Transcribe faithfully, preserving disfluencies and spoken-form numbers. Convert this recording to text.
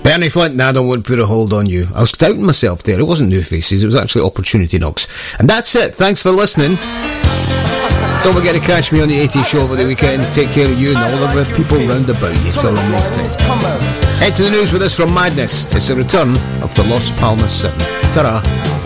Bernie Flint, nah, I don't want to put a hold on you. I was doubting myself there. It wasn't New Faces, it was actually Opportunity Knocks. And that's it. Thanks for listening. Don't forget to catch me on the eighties show over the weekend. Take care of you and all the people round about you. Till the next time. Head to the news with us from Madness. It's the return of the Los Palmas seven. Ta-ra.